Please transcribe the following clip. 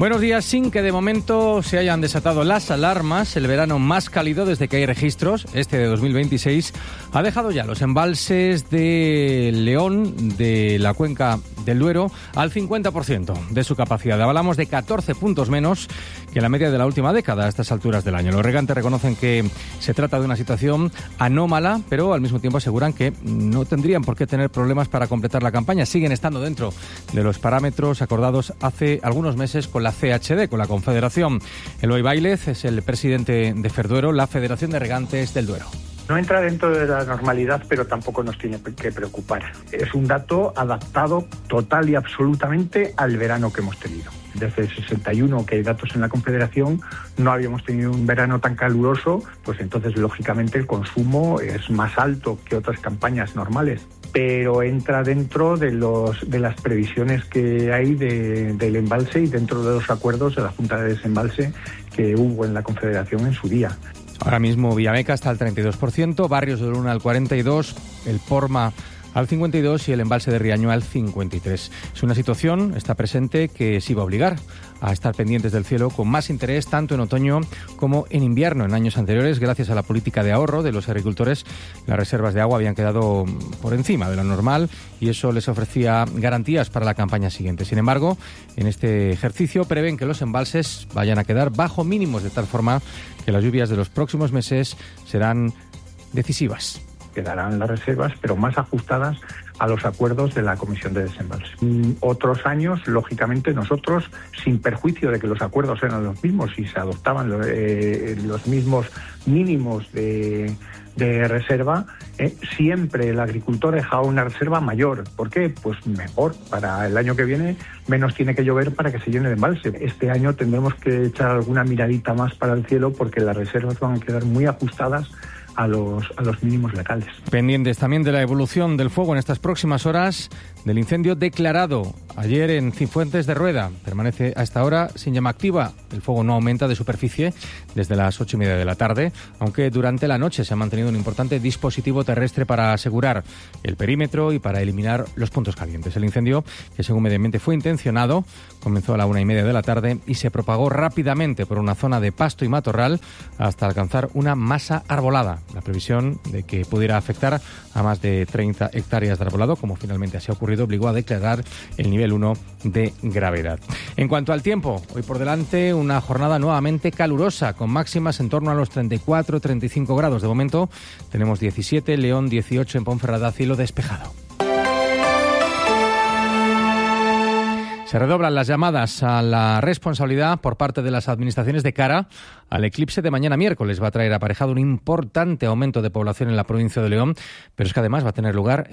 Buenos días. Sin que de momento se hayan desatado las alarmas, el verano más cálido desde que hay registros, este de 2026, ha dejado ya los embalses de León, de la cuenca del Duero, al 50% de su capacidad. Hablamos de 14 puntos menos que la media de la última década a estas alturas del año. Los regantes reconocen que se trata de una situación anómala, pero al mismo tiempo aseguran que no tendrían por qué tener problemas para completar la campaña. Siguen estando dentro de los parámetros acordados hace algunos meses con la CHD, con la Confederación. Eloy Bailez es el presidente de Ferduero, la Federación de Regantes del Duero. No entra dentro de la normalidad, pero tampoco nos tiene que preocupar. Es un dato adaptado total y absolutamente al verano que hemos tenido. Desde el 61, que hay datos en la Confederación, no habíamos tenido un verano tan caluroso, pues entonces, lógicamente, el consumo es más alto que otras campañas normales. Pero entra dentro de las previsiones que hay del embalse y dentro de los acuerdos de la Junta de Desembalse que hubo en la Confederación en su día. Ahora mismo Villameca está al 32%, Barrios de Luna al 42%, el Porma al 52% y el embalse de Riaño al 53%. Es una situación, está presente, que sí va a obligar a estar pendientes del cielo con más interés tanto en otoño como en invierno. En años anteriores, gracias a la política de ahorro de los agricultores, las reservas de agua habían quedado por encima de lo normal y eso les ofrecía garantías para la campaña siguiente. Sin embargo, en este ejercicio prevén que los embalses vayan a quedar bajo mínimos, de tal forma que las lluvias de los próximos meses serán decisivas. Quedarán las reservas, pero más ajustadas a los acuerdos de la Comisión de Desembalse. Otros años, lógicamente, nosotros, sin perjuicio de que los acuerdos eran los mismos y se adoptaban los mismos mínimos de reserva, siempre el agricultor dejaba una reserva mayor. ¿Por qué? Pues mejor. Para el año que viene menos tiene que llover para que se llene el embalse. Este año tendremos que echar alguna miradita más para el cielo porque las reservas van a quedar muy ajustadas a los mínimos legales. Pendientes también de la evolución del fuego en estas próximas horas, del incendio declarado ayer en Cifuentes de Rueda. Permanece a esta hora sin llama activa. El fuego no aumenta de superficie desde las 8:30 de la tarde, aunque durante la noche se ha mantenido un importante dispositivo terrestre para asegurar el perímetro y para eliminar los puntos calientes. El incendio, que según Medio Ambiente fue intencionado, comenzó a la 1:30 de la tarde y se propagó rápidamente por una zona de pasto y matorral hasta alcanzar una masa arbolada. La previsión de que pudiera afectar a más de 30 hectáreas de arbolado, como finalmente así ha ocurrido, obligó a declarar el nivel 1 de gravedad. En cuanto al tiempo, hoy por delante una jornada nuevamente calurosa, con máximas en torno a los 34-35 grados. De momento tenemos 17, León 18, en Ponferrada cielo despejado. Se redoblan las llamadas a la responsabilidad por parte de las administraciones de cara al eclipse de mañana miércoles. Va a traer aparejado un importante aumento de población en la provincia de León, pero es que además va a tener lugar